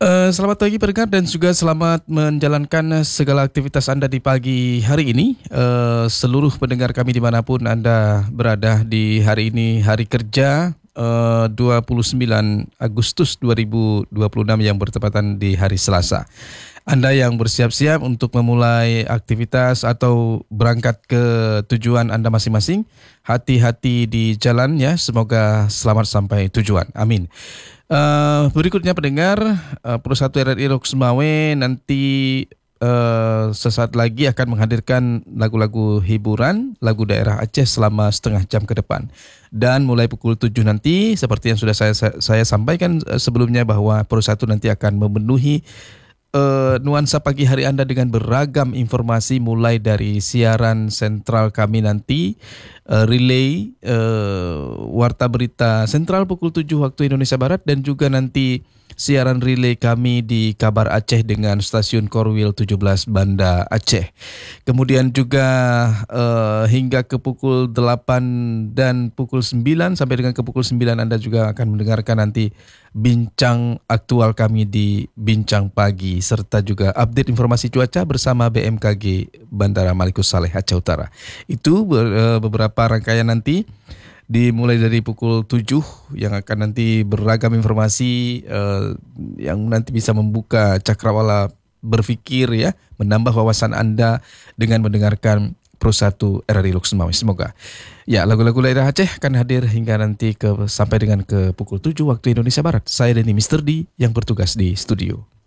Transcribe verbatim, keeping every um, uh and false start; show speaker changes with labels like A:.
A: Eh, selamat pagi pendengar dan juga selamat menjalankan segala aktivitas Anda di pagi hari ini. Eh, seluruh pendengar kami dimanapun Anda berada di hari ini, hari kerja eh, dua puluh sembilan Agustus dua ribu dua puluh enam yang bertepatan di hari Selasa. Anda yang bersiap-siap untuk memulai aktivitas atau berangkat ke tujuan Anda masing-masing, hati-hati di jalan ya, semoga selamat sampai tujuan. Amin. Uh, berikutnya pendengar, uh, Persatu R R I Lok Sumawe nanti uh, sesaat lagi akan menghadirkan lagu-lagu hiburan, lagu daerah Aceh selama setengah jam ke depan. Dan mulai pukul tujuh nanti, seperti yang sudah saya saya sampaikan uh, sebelumnya bahwa Persatu nanti akan memenuhi uh, nuansa pagi hari Anda dengan beragam informasi mulai dari siaran sentral kami nanti, uh, relay, uh, warta berita sentral pukul tujuh waktu Indonesia Barat, dan juga nanti siaran relay kami di Kabar Aceh dengan stasiun Korwil tujuh belas Banda Aceh. Kemudian juga uh, hingga ke pukul delapan dan pukul sembilan sampai dengan ke pukul sembilan Anda juga akan mendengarkan nanti bincang aktual kami di Bincang Pagi, serta juga update informasi cuaca bersama B M K G Bandara Malikus Saleh Aceh Utara. Itu beberapa rangkaian nanti dimulai dari pukul tujuh yang akan nanti beragam informasi uh, yang nanti bisa membuka cakrawala berpikir ya, menambah wawasan Anda dengan mendengarkan Persatu R R I Lok Sumawe. Semoga ya lagu-lagu daerah Aceh akan hadir hingga nanti ke sampai dengan ke pukul tujuh waktu Indonesia Barat. Saya Denny Mister D yang bertugas di studio.